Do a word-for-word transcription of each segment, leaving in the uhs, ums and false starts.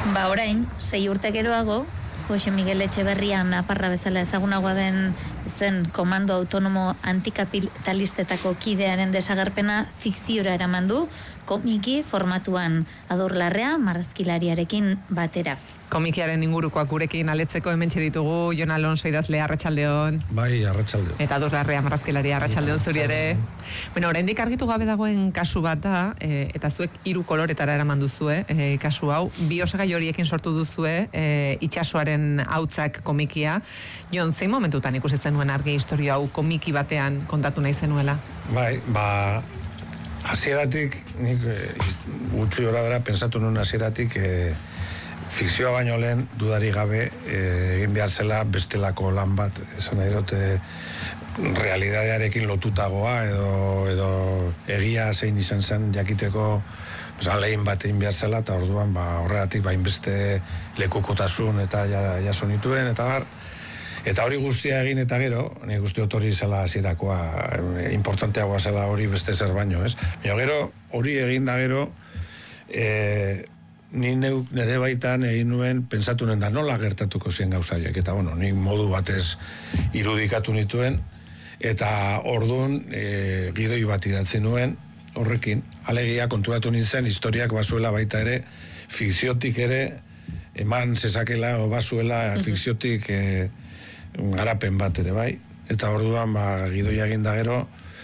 Ba orain, sei urte geroago, Jose Miguel Etxeberria naparra bezala ezagunagoa den zen komando autonomo antikapitalistetako kidearen desagerpena fikziora eraman du, komiki formatuan Adurlarrea marrazkilariarekin batera. Komikiaren ingurukoak gurekin aletzeko hementxe ditugu Jon Alonso idazlea, arratsaldeon. Bai, arratsaldeon. Eta Adurlarrea marrazkilaria, arratsaldeon zuri ere. Bueno, oraindik argitu gabe dagoen kasu bat da, e, eta zuek hiru koloretara eraman duzue, e, kasu hau, bi osagai horiekin sortu duzue, e, itsasoaren hautzak komikia. Jon, zein momentutan ikusi zenuen argi historia hau komiki batean kontatu nahi zenuela? Bai, ba, hasieratik, nik gutxi hora bera, pensatu nuen hasieratik, e, fikzioa baino lehen dudari gabe e, egin behar zela bestelako lan bat, esan nahi dut, e, realidadearekin lotutagoa edo, edo egia zein izan zen jakiteko lehin bat egin behar zela, eta orduan ba, horregatik bain beste lekukotasun eta jaso nituen, eta bar, eta hori guztia egin eta gero, nik uste dut hori zela hasierakoa, importanteagoa zela hori beste zer baino, ez? Baina gero, hori egin da gero, e, ni neuk nere baitan egin nuen pentsatu nuen da nola gertatuko zien gauzaiek, eta bueno, nik modu batez irudikatu nituen, eta orduan e, gidoi bat idatzi nuen horrekin, alegia konturatu nintzen historiak bazuela baita ere, fikziotik ere eman zezakela o bazuela fikziotik e, garapen bat ere bai, eta orduan ba, gidoia egin da gero,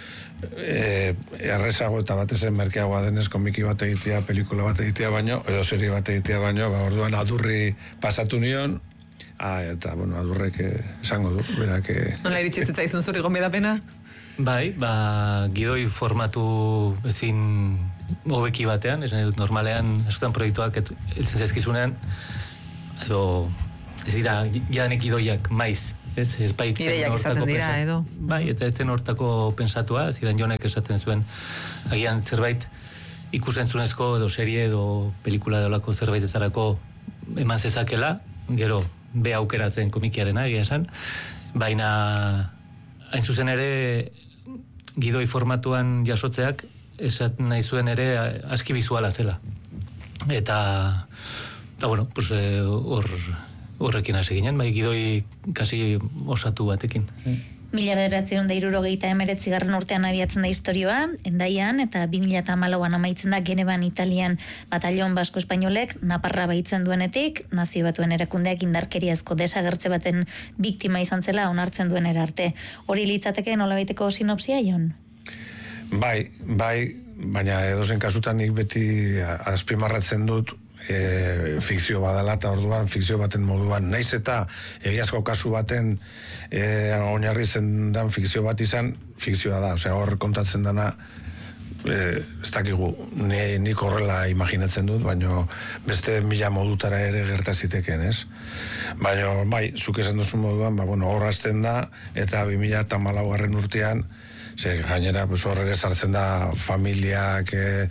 E, errezago eta batezen merkeagoa denez komiki bat egitea, pelikula bat egitea baino, edo serie bat egitea baino, ba, orduan Adurri pasatu nion, a, eta, bueno, Adurrek esango du, berak... Nola iritsi zaizun zuri gonbidapena? Bai, ba, gidoi formatu ezin hobeki batean, esan dut normalean, askotan proiektuak eltzen zaizkizunean, edo ez dira, jadanek gidoiak maiz, ez, ez baitzen hortako dira, edo. Bai, eta etzen hortako pensatua, ziren Jonek esaten zuen, agian zerbait ikusentzunezko edo serie edo pelikula edo lako zerbait ezarako eman zezakela, gero be aukeratzen komikiarena, egia esan, baina hain zuzen ere gidoi formatuan jasotzeak esaten nahi zuen ere aski bizuala zela. Eta, eta bueno, pues hor... horrekin hasi ginen, bai gidoi kasi osatu batekin. Mila bederatziehun eta hirurogeita hemeretzigarren urtean abiatzen da istorioa, Hendaian, eta bi mila hamalauan amaitzen da Genevan Italian batalion basko-espainolek naparra baitzen duenetik, nazio batuen erakundeak indarkeriazko desagertze baten biktima izan zela onartzen duen erarte. Hori litzateke nolabaiteko sinopsia, Jon? Bai, bai, baina edozen kasutan nik beti azpimarratzen dut E, fikzio badala, eta orduan fikzio baten moduan, naiz eta egiazko kasu baten e, oinarri zen dan fikzio bat izan, fikzioa da, osea hor kontatzen dana e, ez dakigu, ni, nik horrela imaginatzen dut, baina beste mila modutara ere gertaziteken, ez? Baina, bai, zuk esan duzu moduan, ba, bueno, hor hasten da, eta bi mila hamalaugarren urtean, ze gainera pues, hor ere sartzen da familiak e,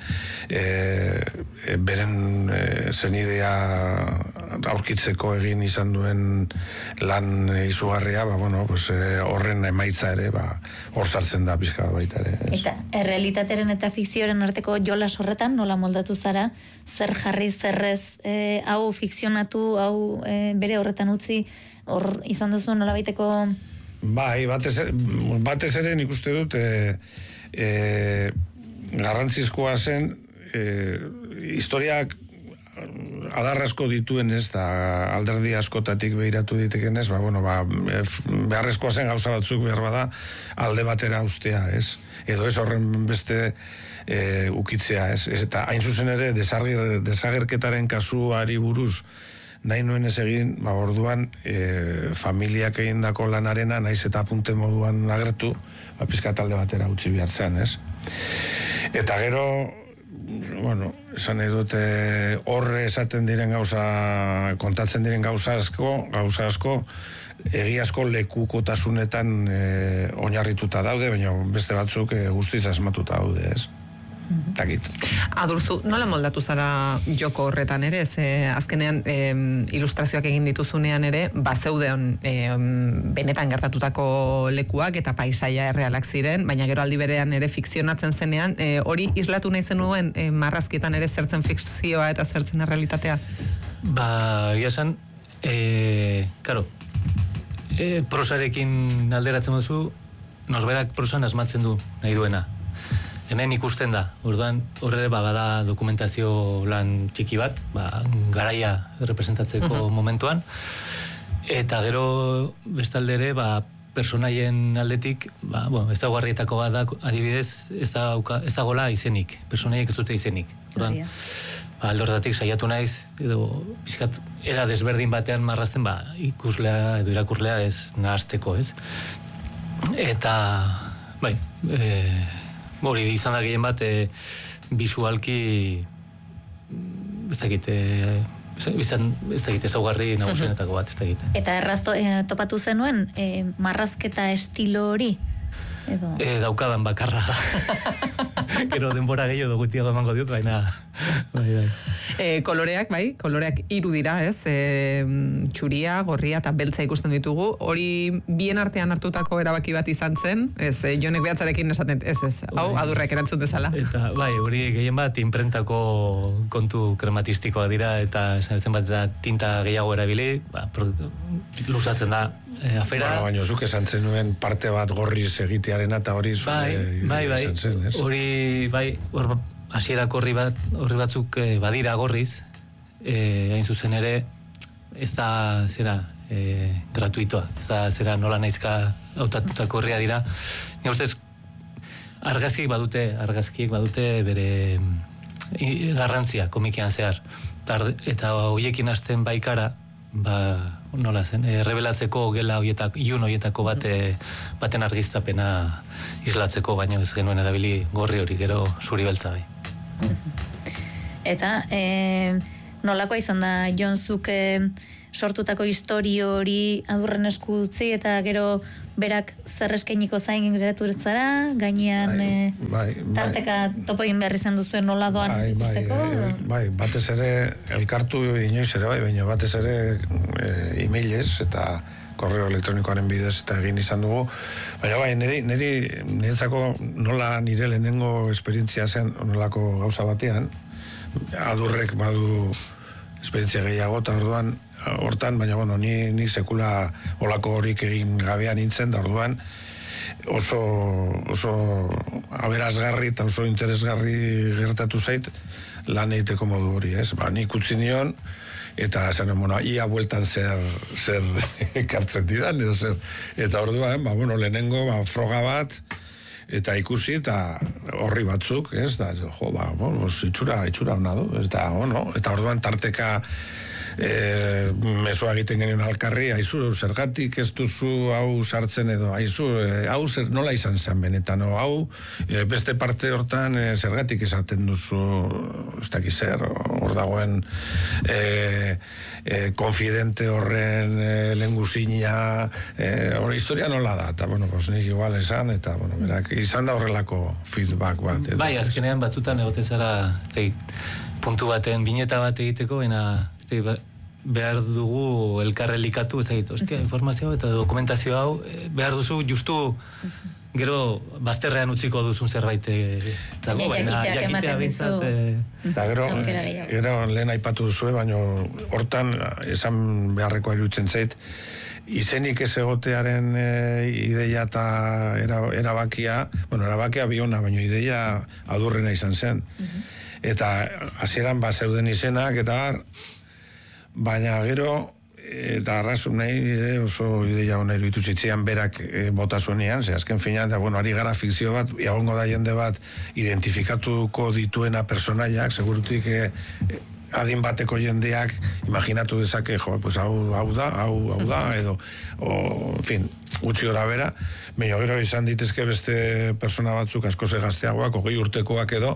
e, beren e, zenidea aurkitzeko egin izan duen lan izugarria, ba, bueno, pues, e, horren emaitza ere ba, hor sartzen da pizka baita ere. Ez? Eta errealitateren eta fikzioaren arteko jolas horretan nola moldatu zara, zer jarri zerrez e, hau fikzionatu, hau e, bere horretan utzi, hor izan duzu nola baiteko... Bai, batez, batez ere nik uste dut e, e, garrantzizkoa zen e, historiak adarrasko dituen ez, da alderdi askotatik behiratu diteken ez, ba, bueno, ba, beharrezkoa zen gauza batzuk behar bada alde batera ustea ez, edo ez horren beste e, ukitzea ez, ez, eta hain zuzen ere desager, desagerketaren kasuari buruz nahi nuen ez egin, ba, orduan e, familiak egin dako lanarena naiz eta apunte moduan agertu, ba, pizka talde batera utzi behar zen, ez? Eta gero, bueno, esan nahi dute horre esaten diren gauza, kontatzen diren gauza asko, gauza asko, egiazko lekukotasunetan e, oinarrituta daude, baina beste batzuk e, guztiz asmatuta daude, ez? Takit. Adurzu, nola moldatu zara joko horretan ere, ze azkenean e, ilustrazioak egin dituzunean ere, bazeudeon e, benetan gertatutako lekuak eta paisaia errealak ziren, baina gero aldi berean ere fikzionatzen zenean, e, hori islatu nahi zenuen e, marrazkietan ere zertzen fikzioa eta zertzen errealitatea? Ba, egia esan, e, karo, e, prosarekin alderatzen duzu, norberak prosan asmatzen du nahi duena. Hemen ikusten da, orduan horre ba, bada dokumentazio lan txiki bat, ba, garaia representatzeko uh-huh. momentuan, eta gero bestalde ere, ba, personaien aldetik, ba, bueno, ez da guarrietako bat da, adibidez, ez da, ez da gola izenik, personaiek ez dute izenik. Orduan, ba, aldortatik saiatu naiz, edo pixkat, era desberdin batean marrazten, ba, ikuslea edo irakurlea ez nahazteko, ez? Eta, bai, e, hori izan da gehien bat, e, bisualki, ez dakit, e, ez dakit, ezaugarri nagusienetako bat, ez dakit. Eta errazto e, topatu zenuen, e, marrazketa estilo hori? Edo... E, daukadan bakarra. Gero denbora gehiago gutiago emango diot, baina... Bai, bai. E, koloreak, bai, koloreak hiru dira, ez? E, txuria, gorria eta beltza ikusten ditugu. Hori bien artean hartutako erabaki bat izan zen, ez, e, Jonek Behatzarekin esaten, ez, ez, hau, bai. Adurrek erantzun dezala. Eta, bai, hori gehien bat imprentako kontu krematistikoa dira, eta zen bat da tinta gehiago erabili, ba, luzatzen da, e, afera. Bueno, baina zuk esan zenuen parte bat gorriz egitearena eta hori zure bai, bai, bai. zen, ez? Hori, bai, hor hasierako horri bat, horri batzuk e, badira gorriz, e, hain zuzen ere, ez da, zera, e, gratuitoa, ez da, zera, nola naizka hautatutako horria dira. Ni ustez, argazkiek badute, argazkiek badute bere i, garrantzia komikian zehar. Tar, eta hoiekin hasten baikara, ba, nola zen, e, revelatzeko gela hoietak, iun hoietako bate, baten argiztapena islatzeko, baina ez genuen erabili gorri hori, gero zuri beltza bai. Eta e, nolakoa izan da Jon zuk e, sortutako historio hori Adurren esku utzi eta gero berak zer eskainiko zain geratu zara, gainean bai, e, bai, tarteka bai, topo egin behar izan duzuen nola doan bai, ikusteko? Bai, bai, batez ere elkartu inoiz ere, bai, baina batez ere e, emailez eta korreo elektronikoaren bidez eta egin izan dugu. Baina bai, niri, niri niretzako nola nire lehenengo esperientzia zen nolako gauza batean, Adurrek badu esperientzia gehiago, eta orduan, hortan, baina bueno, ni, ni sekula olako horik egin gabean nintzen, da orduan, oso, oso aberasgarri eta oso interesgarri gertatu zait lan egiteko modu hori, ez? Ba, nik utzi nion, eta esan, bueno, ia bueltan zer, zer ekartzen didan, edo zer. Eta orduan, ba, bueno, lehenengo, ba, froga bat, eta ikusi, eta horri batzuk, ez, da, jo, ba, bueno, itxura, itxura hona du, eta, bueno, eta orduan tarteka, e, mesoa egiten genuen alkarri, aizu, zergatik ez duzu hau sartzen edo, aizu, e, hau zer, nola izan zen benetan, no, hau, e, beste parte hortan, e, zergatik esaten duzu, ez dakiz zer, hor dagoen, e, e, konfidente horren e, lenguzina, e, hori historia nola da, eta, bueno, pues, nik igual esan, eta, bueno, berak, izan da horrelako feedback bat. Edo, bai, azkenean batzutan egoten zara, zei, puntu baten, bineta bat egiteko, baina, behar dugu elkarrelikatu, ez da gitu, ostia, informazio eta dokumentazio hau, behar duzu justu gero bazterrean utziko duzun zerbait zago, baina jakitea bintzat. Eta gero, gero lehen aipatu duzue, baina hortan esan beharrekoa iruditzen zait, izenik ez egotearen e, ideia eta era, erabakia, bueno, erabakia biona, baina ideia Adurrena izan zen. Uh-huh. Eta hasieran ba zeuden izenak, eta baina gero, eta arrazun nahi oso ideia hona iruditu zitzean berak e, bota zuenean, ze azken finean, da, bueno, ari gara fikzio bat, egongo da jende bat identifikatuko dituena personaiak, segurutik e, adin bateko jendeak imaginatu dezake, jo, pues hau, hau da, hau, hau da, edo, o, en fin, gutxi gora bera, baina gero izan ditezke beste persona batzuk asko ze gazteagoak, hogei urtekoak edo,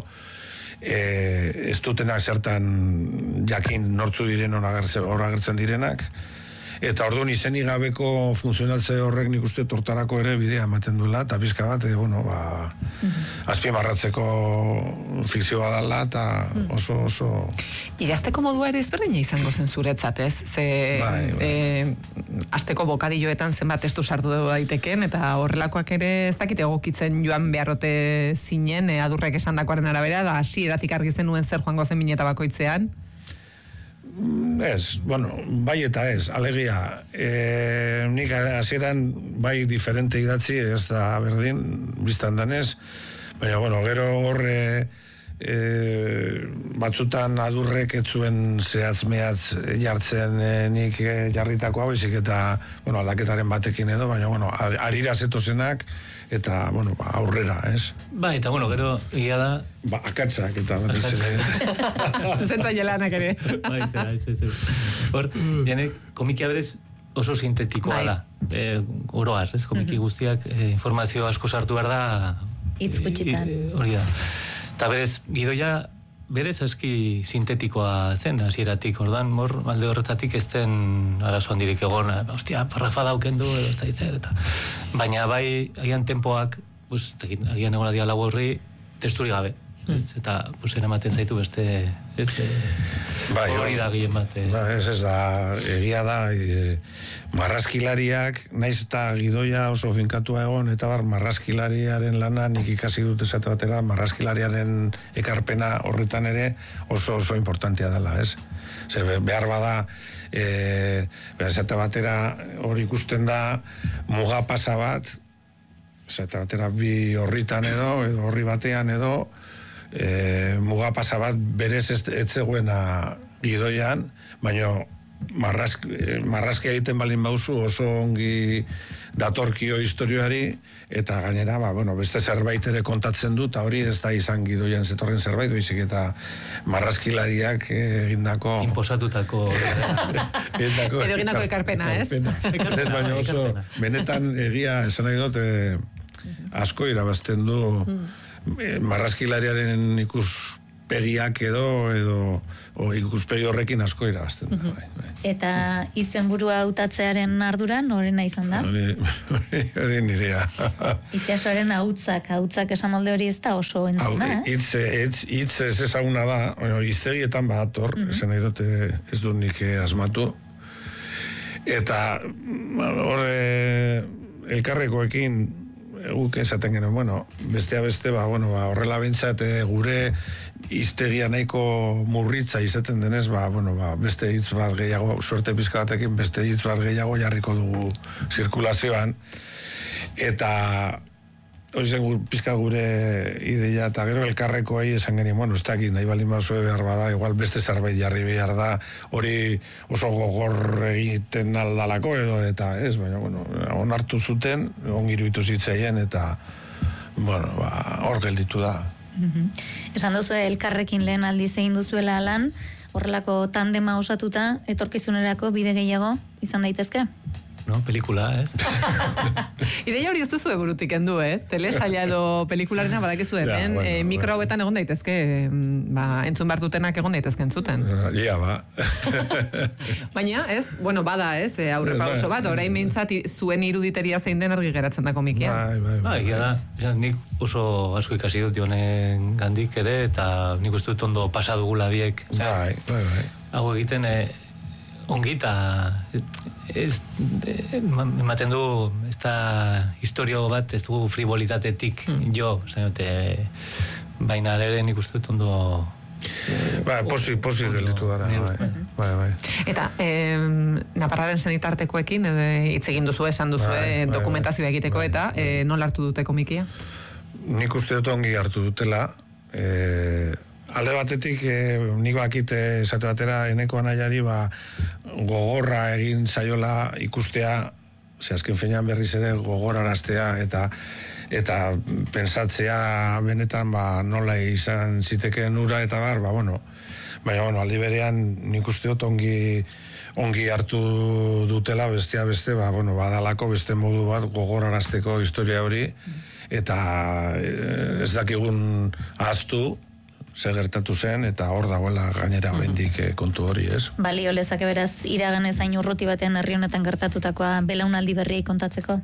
E, ez dutenak zertan jakin nortzu diren hor agertzen direnak, eta orduan izenik gabeko funtzionatze horrek nik uste tortarako ere bidea ematen duela, eta pizka bat, e, bueno, ba, mm-hmm. azpimarratzeko fikzioa dela, eta oso, oso... Idazteko modua ere ezberdina izango zen zuretzat, ez? Ze, bai, bai. E, asteko bokadilloetan zenbat testu sartu daiteken, eta horrelakoak ere ez dakite egokitzen joan beharrote zinen, e, Adurrek esandakoaren arabera, da hasieratik argi zenuen zer joango zen bineta bakoitzean? Ez, bueno, bai eta ez, alegia, e, nik hasieran bai diferente idatzi, ez da berdin, biztan danez, baina, bueno, gero horre e, batzutan adurrek ez zuen zehatz-mehatz jartzen e, nik e, jarritako hau, izik eta, bueno, aldaketaren batekin edo, baina, bueno, arira zetozenak, eta, bueno, ba, aurrera, ez? Ba, eta, bueno, gero, egia da... Ba, akatzak, eta... Zuzentzaile lanak ere. Bai, zera, ez, ez, ez. Hor, jene, komikia berez oso sintetikoa da. E, oroar, ez, komiki guztiak e, informazio asko sartu behar da... Hitz gutxitan. E, hori da. Eta berez, gidoia berez aski sintetikoa zen, hasieratik ordan, mor, alde horretatik ez den arazo handirik egon, ostia, parrafa dauken du, edo ez da itzer, eta... Baina bai, agian tempoak, pues, agian egon adia lau horri, testuri gabe. Ez, eta, pues, eramaten zaitu beste, ez, bai, hori da gehien bat. Ba, ez, ez da, egia da, e, marrazkilariak, naiz eta gidoia oso finkatua egon, eta bar, marrazkilariaren lana, nik ikasi dut esate batera, marrazkilariaren ekarpena horretan ere oso oso importantea dela, ez? Zer, behar bada, e, behar esate batera hori ikusten da, muga pasa bat, esate batera bi horritan edo, edo horri batean edo, E, muga pasa bat berez ez, ez zegoena gidoian, baina marrazk, marrazkia egiten balin bauzu oso ongi datorkio historioari, eta gainera, ba, bueno, beste zerbait ere kontatzen du, eta hori ez da izan gidoian zetorren zerbait, baizik eta marrazkilariak egindako... Imposatutako... Edo egindako ekarpena, ez? Ez, baina oso, benetan egia esan nahi dut, e, asko irabazten du... marrazkilariaren ikuspegiak edo edo o ikuspegi horrekin asko irabazten da. Bai, bai. Eta izenburua hautatzearen ardura norena izan da? Hori nirea. Itxasoaren hautzak, hautzak esan molde hori ez da oso entzuna, eh? Hitz ez ezaguna da, hiztegietan badator, esan nahi dute ez dut nik asmatu. Eta horre elkarrekoekin guk esaten genuen, bueno, bestea beste, ba, bueno, ba, horrela bintzat gure hiztegia nahiko murritza izaten denez, ba, bueno, ba, beste hitz bat gehiago, suerte pizka batekin beste hitz bat gehiago jarriko dugu zirkulazioan, eta hori zen pizka gure ideia, eta gero elkarrekoei esan genien, bueno, ez dakit, nahi baldin bazue behar bada, igual beste zerbait jarri behar da, hori oso gogor egiten aldalako edo, eta ez, baina, bueno, onartu zuten, ongiruitu zitzaien, eta, bueno, ba, hor gelditu da. Mm-hmm. Esan duzu elkarrekin lehen aldiz egin duzuela lan, horrelako tandema osatuta, etorkizunerako bide gehiago izan daitezke? No, pelikula, ez? Ideia hori ez duzu burutik endu, eh? Telesaila edo pelikularena badakizu hemen, ja, bueno, eh, mikro hauetan egon daitezke, ba, entzun behar dutenak egon daitezke entzuten. Ja, ba. Baina, ez, bueno, bada, ez, aurrepa oso bat, orain behintzat zuen iruditeria zein den argi geratzen da komikia. Bai, bai, bai. Egia da, nik oso asko ikasi dut honen gandik ere, eta nik uste dut ondo pasa dugula biek. Bai, bai, bai. Hau egiten, eh, ongita ez ematen du ez da historio bat ez du frivolitatetik mm. jo, zainote baina ere nik uste dut ondo ba, posi, posi delitu gara bai, bai, bai. Eta eh, Naparraren senitartekoekin hitz egin duzu, esan duzu bai, dokumentazioa egiteko bai, eta eh, nola hartu dute komikia? Nik uste dut ongi hartu dutela eh, alde batetik, eh, nik bakite esate batera eneko anaiari ba, gogorra egin zaiola ikustea, ze azken fenean berriz ere gogoraraztea eta eta pensatzea benetan ba, nola izan zitekeen ura eta bar, ba, bueno, baina bueno, aldi berean nik uste dut ongi, ongi hartu dutela bestea beste, ba, bueno, badalako beste modu bat gogorarazteko historia hori eta ez dakigun ahaztu ze gertatu zen, eta hor dagoela gainera oraindik eh, kontu hori, ez? Balio lezake beraz, iragan ezain urruti batean herri honetan gertatutakoa belaunaldi berriei kontatzeko?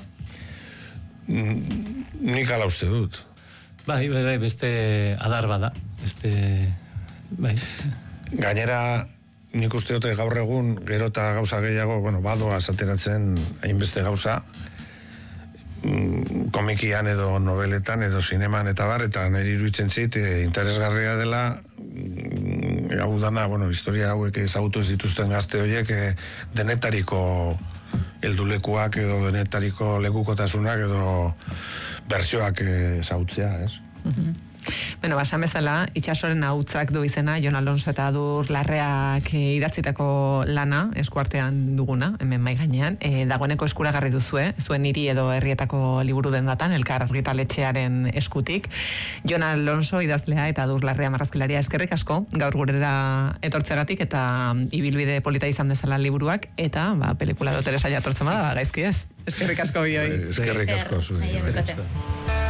Mm, nik ala uste dut. Bai, bai, bai, beste adar bada. Beste, bai. Gainera, nik uste dute gaur egun, gero eta gauza gehiago, bueno, badoa zateratzen hainbeste gauza, komikian edo nobeletan edo zineman eta bar, eta niri iruditzen zait interesgarria dela hau dana, bueno, historia hauek ezagutu ez dituzten gazte horiek eh, denetariko heldulekuak edo denetariko lekukotasunak edo bertsioak ezagutzea, ez? Bueno, basan bezala, itxasoren hautzak du izena, Jon Alonso eta Adur Larreak idatzitako lana, eskuartean duguna, hemen mai gainean, e, dagoeneko eskuragarri duzue, zuen hiri edo herrietako liburu dendatan, Elkar argitaletxearen eskutik. Jon Alonso idazlea eta Adur Larrea marrazkilaria, eskerrik asko, gaur gurera etortzegatik eta ibilbide polita izan dezala liburuak, eta ba, pelikula dotere saia etortzen bada, gaizki ez. Eskerrik asko bioi. Eskerrik asko zuen.